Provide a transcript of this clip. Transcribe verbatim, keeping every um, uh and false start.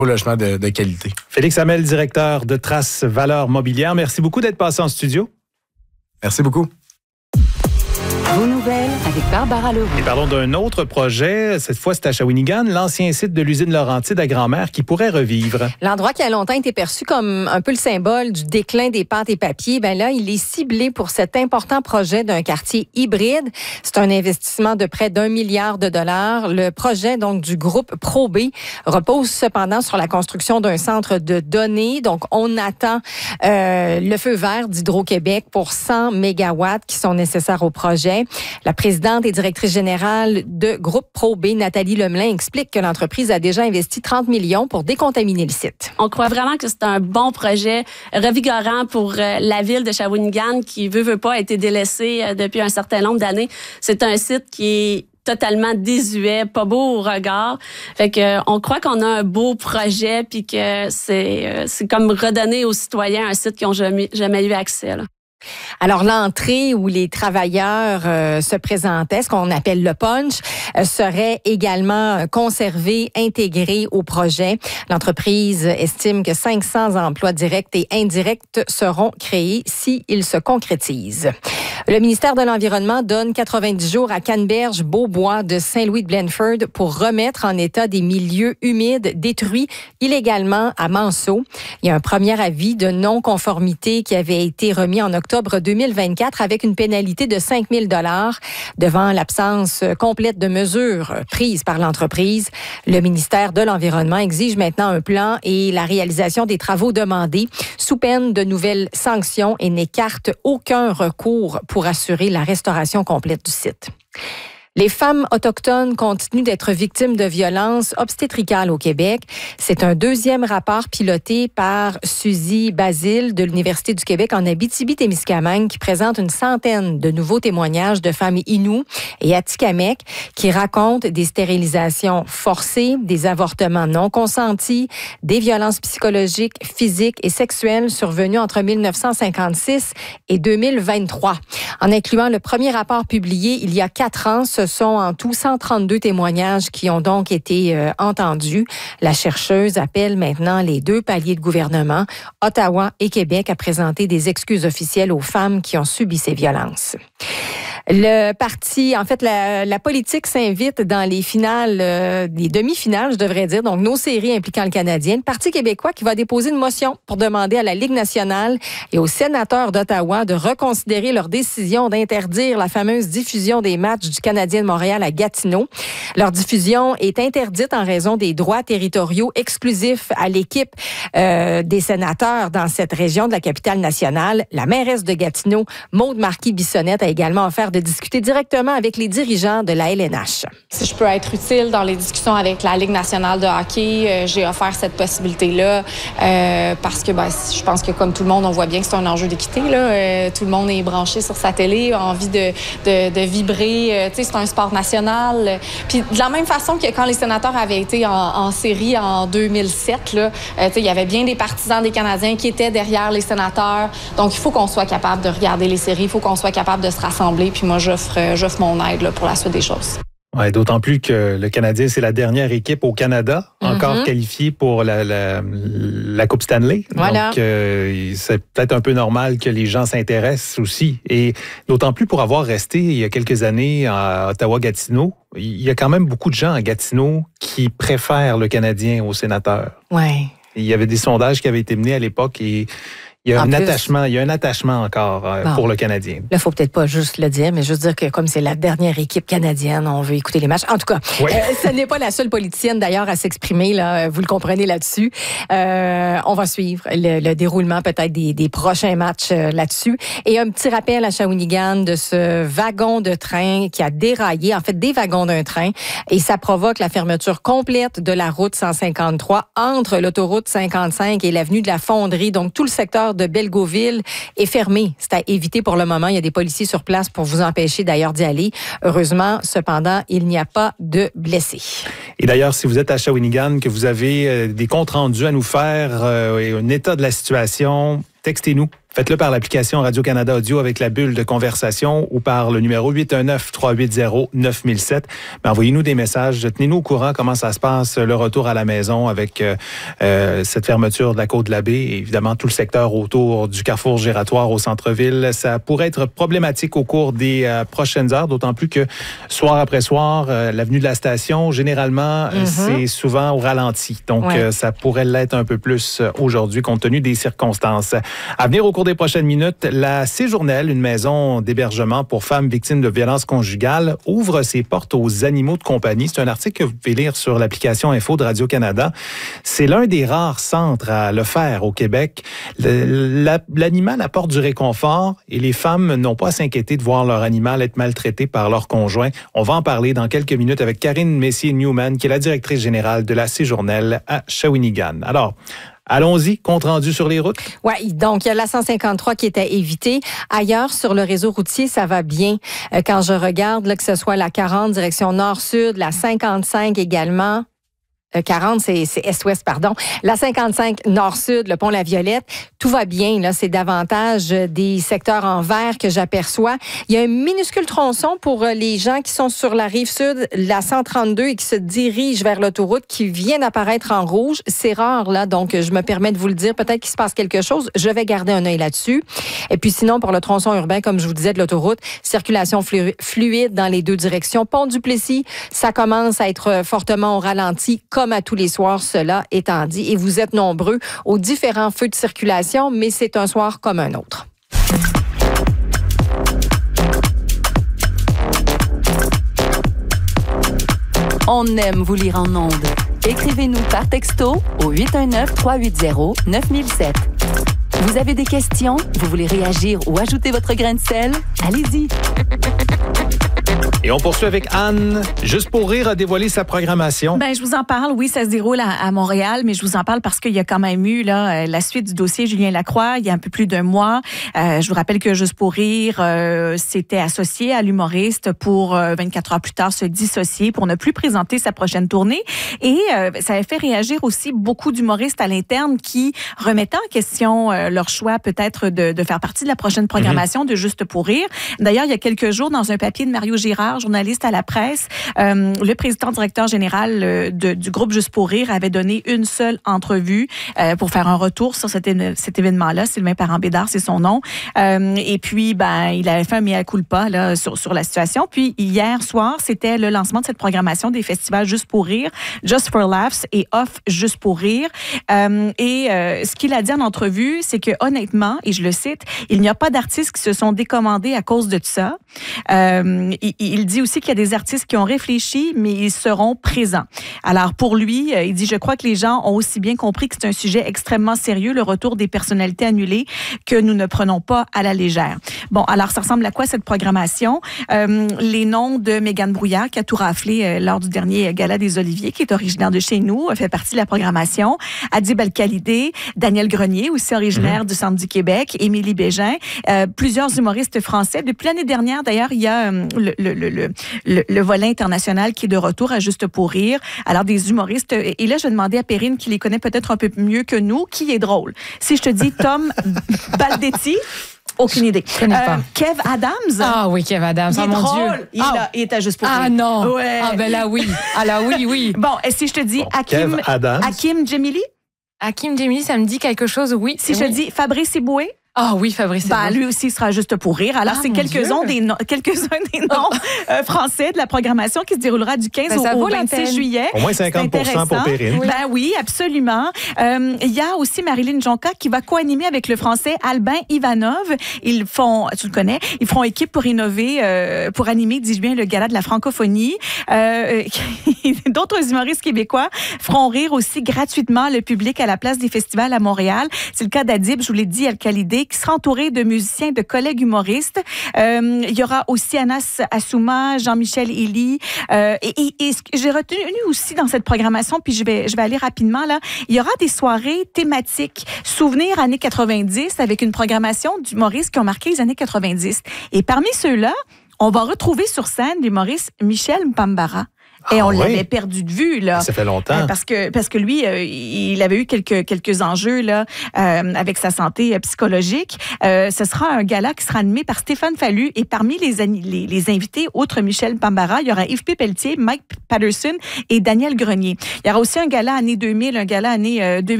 Au logement de, de qualité. Félix Hamel, directeur de Trace Valeurs Mobilières. Merci beaucoup d'être passé en studio. Merci beaucoup. Vos nouvelles avec Barbara Leroux. Et parlons d'un autre projet. Cette fois, c'est à Shawinigan, l'ancien site de l'usine Laurentide à Grand-Mère qui pourrait revivre. L'endroit qui a longtemps été perçu comme un peu le symbole du déclin des pâtes et papiers, ben là, il est ciblé pour cet important projet d'un quartier hybride. C'est un investissement de près d'un milliard de dollars. Le projet, donc, du groupe Pro B repose cependant sur la construction d'un centre de données. Donc, on attend euh, le feu vert d'Hydro-Québec pour cent mégawatts qui sont nécessaires au projet. La présidente et directrice générale de Groupe Pro B, Nathalie Lemelin, explique que l'entreprise a déjà investi trente millions pour décontaminer le site. On croit vraiment que c'est un bon projet revigorant pour la ville de Shawinigan qui, veut, veut pas, a été délaissée depuis un certain nombre d'années. C'est un site qui est totalement désuet, pas beau au regard. Fait que on croit qu'on a un beau projet puis que c'est c'est comme redonner aux citoyens un site qui ont jamais jamais eu accès là. Alors, l'entrée où les travailleurs euh, se présentaient, ce qu'on appelle le punch, euh, serait également conservé, intégré au projet. L'entreprise estime que cinq cents emplois directs et indirects seront créés s'ils se concrétisent. Le ministère de l'Environnement donne quatre-vingt-dix jours à Canneberge, Beaubois de Saint-Louis-de-Blenford pour remettre en état des milieux humides détruits illégalement à Manceau. Il y a un premier avis de non-conformité qui avait été remis en octobre deux mille vingt-quatre avec une pénalité de cinq mille dollars devant l'absence complète de mesures prises par l'entreprise. Le ministère de l'Environnement exige maintenant un plan et la réalisation des travaux demandés sous peine de nouvelles sanctions et n'écarte aucun recours pour assurer la restauration complète du site. Les femmes autochtones continuent d'être victimes de violences obstétricales au Québec. C'est un deuxième rapport piloté par Suzy Basile de l'Université du Québec en Abitibi-Témiscamingue qui présente une centaine de nouveaux témoignages de femmes Innu et Atikamekw qui racontent des stérilisations forcées, des avortements non consentis, des violences psychologiques, physiques et sexuelles survenues entre mille neuf cent cinquante-six et deux mille vingt-trois. En incluant le premier rapport publié il y a quatre ans, ce sont en tout cent trente-deux témoignages qui ont donc été euh, entendus. La chercheuse appelle maintenant les deux paliers de gouvernement, Ottawa et Québec, à présenter des excuses officielles aux femmes qui ont subi ces violences. Le parti, en fait, la, la politique s'invite dans les finales, euh, les demi-finales, je devrais dire, donc nos séries impliquant le Canadien. Le Parti québécois qui va déposer une motion pour demander à la Ligue nationale et aux sénateurs d'Ottawa de reconsidérer leur décision d'interdire la fameuse diffusion des matchs du Canadien de Montréal à Gatineau. Leur diffusion est interdite en raison des droits territoriaux exclusifs à l'équipe euh, des sénateurs dans cette région de la capitale nationale. La mairesse de Gatineau, Maude Marquis-Bissonnette, a également offert de discuter directement avec les dirigeants de la L N H. Si je peux être utile dans les discussions avec la Ligue nationale de hockey, euh, j'ai offert cette possibilité-là euh, parce que ben, je pense que comme tout le monde, on voit bien que c'est un enjeu d'équité. Là. Euh, tout le monde est branché sur sa télé, a envie de, de, de vibrer. Euh, tu sais, c'est un sport national. Puis de la même façon que quand les sénateurs avaient été en, en série en deux mille sept, là, euh, tu sais, il y avait bien des partisans des Canadiens qui étaient derrière les sénateurs. Donc, il faut qu'on soit capable de regarder les séries, il faut qu'on soit capable de se rassembler. Puis moi, j'offre, j'offre mon aide là, pour la suite des choses. Ouais, d'autant plus que le Canadien, c'est la dernière équipe au Canada encore mm-hmm. qualifiée pour la, la, la Coupe Stanley. Voilà. Donc, euh, c'est peut-être un peu normal que les gens s'intéressent aussi. Et d'autant plus pour avoir resté il y a quelques années à Ottawa-Gatineau, il y a quand même beaucoup de gens à Gatineau qui préfèrent le Canadien au sénateur. Ouais. Il y avait des sondages qui avaient été menés à l'époque et il y a en un plus, attachement, il y a un attachement encore euh, bon, pour le Canadien. Là, faut peut-être pas juste le dire, mais juste dire que comme c'est la dernière équipe canadienne, on veut écouter les matchs. En tout cas, oui. euh, ce n'est pas la seule politicienne d'ailleurs à s'exprimer, là, vous le comprenez là-dessus. Euh, on va suivre le, le déroulement peut-être des, des prochains matchs euh, là-dessus. Et un petit rappel à Shawinigan de ce wagon de train qui a déraillé, en fait des wagons d'un train, et ça provoque la fermeture complète de la route cent cinquante-trois entre l'autoroute cinquante-cinq et l'avenue de la Fonderie. Donc tout le secteur de Belgoville est fermé. C'est à éviter pour le moment. Il y a des policiers sur place pour vous empêcher d'ailleurs d'y aller. Heureusement, cependant, il n'y a pas de blessés. Et d'ailleurs, si vous êtes à Shawinigan, que vous avez des comptes rendus à nous faire euh, et un état de la situation, textez-nous Faites-le par l'application Radio-Canada Audio avec la bulle de conversation ou par le numéro huit un neuf, trois huit zéro, neuf mille sept. Mais envoyez-nous des messages. Tenez-nous au courant comment ça se passe, le retour à la maison avec euh, euh, cette fermeture de la Côte-de-la-Baie et évidemment tout le secteur autour du carrefour giratoire au centre-ville. Ça pourrait être problématique au cours des euh, prochaines heures, d'autant plus que soir après soir, euh, l'avenue de la Station, généralement, mm-hmm. c'est souvent au ralenti. Donc, ouais. euh, ça pourrait l'être un peu plus aujourd'hui compte tenu des circonstances. À venir au cours des prochaines minutes, la Séjournelle, une maison d'hébergement pour femmes victimes de violences conjugales, ouvre ses portes aux animaux de compagnie. C'est un article que vous pouvez lire sur l'application Info de Radio-Canada. C'est l'un des rares centres à le faire au Québec. Le, la, l'animal apporte du réconfort et les femmes n'ont pas à s'inquiéter de voir leur animal être maltraité par leur conjoint. On va en parler dans quelques minutes avec Karine Messier-Newman, qui est la directrice générale de la Séjournelle à Shawinigan. Alors, allons-y, compte rendu sur les routes. Oui, donc il y a la cent cinquante-trois qui est à éviter. Ailleurs, sur le réseau routier, ça va bien. Euh, quand je regarde, là, que ce soit la quarante, direction nord-sud, la cinquante-cinq également. Euh, quarante, c'est, c'est est-ouest, pardon. La cinquante-cinq nord-sud, le pont La Violette, tout va bien. Là, c'est davantage des secteurs en vert que j'aperçois. Il y a un minuscule tronçon pour les gens qui sont sur la rive sud, la cent trente-deux, et qui se dirigent vers l'autoroute, qui vient d'apparaître en rouge. C'est rare, là, donc je me permets de vous le dire. Peut-être qu'il se passe quelque chose. Je vais garder un œil là-dessus. Et puis sinon, pour le tronçon urbain, comme je vous disais, de l'autoroute, circulation flu- fluide dans les deux directions. Pont Duplessis, ça commence à être fortement au ralenti, comme à tous les soirs, cela étant dit. Et vous êtes nombreux aux différents feux de circulation, mais c'est un soir comme un autre. On aime vous lire en ondes. Écrivez-nous par texto au huit un neuf, trois huit zéro, neuf mille sept. Vous avez des questions? Vous voulez réagir ou ajouter votre grain de sel? Allez-y! Et on poursuit avec Anne. Juste pour rire, a dévoilé sa programmation. Ben, je vous en parle. Oui, ça se déroule à, à Montréal, mais je vous en parle parce qu'il y a quand même eu là, la suite du dossier Julien Lacroix il y a un peu plus d'un mois. Euh, je vous rappelle que Juste pour rire euh, s'était associé à l'humoriste pour euh, vingt-quatre heures plus tard se dissocier pour ne plus présenter sa prochaine tournée. Et euh, ça a fait réagir aussi beaucoup d'humoristes à l'interne qui remettaient en question euh, leur choix peut-être de, de faire partie de la prochaine programmation mm-hmm. de Juste pour rire. D'ailleurs, il y a quelques jours, dans un papier de Mario Girard, journaliste à la presse, euh, le président directeur général de, du groupe Juste pour rire avait donné une seule entrevue euh, pour faire un retour sur cet, cet événement-là. Sylvain Parent-Bédard, c'est son nom. Euh, et puis, ben, il avait fait un mea culpa là, sur, sur la situation. Puis, hier soir, c'était le lancement de cette programmation des festivals Juste pour rire, Just for Laughs et Off Juste pour rire. Euh, et euh, ce qu'il a dit en entrevue, c'est que honnêtement, et je le cite, il n'y a pas d'artistes qui se sont décommandés à cause de ça. Euh, il, il dit aussi qu'il y a des artistes qui ont réfléchi, mais ils seront présents. Alors, pour lui, il dit, je crois que les gens ont aussi bien compris que c'est un sujet extrêmement sérieux, le retour des personnalités annulées, que nous ne prenons pas à la légère. Bon, alors, ça ressemble à quoi cette programmation? Euh, les noms de Mégane Brouillard, qui a tout raflé euh, lors du dernier Gala des Oliviers, qui est originaire de chez nous, fait partie de la programmation. Adib Al-Khalidé, Daniel Grenier, aussi originaire mmh. du centre du Québec, Émilie Bégin, euh, plusieurs humoristes français. Depuis l'année dernière, d'ailleurs, il y a euh, le, le, le, le, le, le volet international qui est de retour à Juste pour rire. Alors, des humoristes. Et là, je vais demander à Perrine, qui les connaît peut-être un peu mieux que nous, qui est drôle. Si je te dis Tom Baldetti... Aucune idée. Je connais pas. Euh, Kev Adams. Ah oui, Kev Adams. Il oh est mon drôle. Dieu. Il, ah. a, il est à Juste pour rire. Ah non. Ouais. Ah ben là oui. Ah là oui, oui. Bon, et si je te dis bon, Hakim, Kev Adams. Hakim Djemili? Hakim Djemili, ça me dit quelque chose, oui. Si oui. je te dis Fabrice Eboué? Ah oui, Fabrice Ben, lui aussi sera Juste pour rire. Alors, ah, c'est quelques-uns des, no- quelques-uns des noms euh, français de la programmation qui se déroulera du quinze ben, au, au vingt-six juillet. Au moins cinquante pour cent pour Perrine. Oui. Ben oui, absolument. Euh, il y a aussi Marilyn Jonca qui va co-animer avec le français Albin Ivanov. Ils font, tu le connais, ils feront équipe pour innover, euh, pour animer, dis-je bien, le gala de la francophonie. Euh, d'autres humoristes québécois feront rire aussi gratuitement le public à la place des festivals à Montréal. C'est le cas d'Adib, je vous l'ai dit, Al-Khalidé, qui sera entouré de musiciens, de collègues humoristes. Euh, il y aura aussi Anas Assouma, Jean-Michel Elie. Euh, et, et, et ce que j'ai retenu aussi dans cette programmation, puis je vais, je vais aller rapidement, là, il y aura des soirées thématiques, souvenirs années quatre-vingt-dix, avec une programmation d'humoristes qui ont marqué les années quatre-vingt-dix. Et parmi ceux-là, on va retrouver sur scène l'humoriste Michel Mpambara. Et Ah on oui? l'avait perdu de vue, là. Ça fait longtemps. Euh, Parce que, parce que lui, euh, il avait eu quelques, quelques enjeux là, euh, avec sa santé euh, psychologique. Euh, ce sera un gala qui sera animé par Stéphane Fallu. Et parmi les, les, les invités, outre Michel Bambara, il y aura Yves P. Pelletier, Mike Patterson et Daniel Grenier. Il y aura aussi un gala année deux mille, un gala année euh, deux mille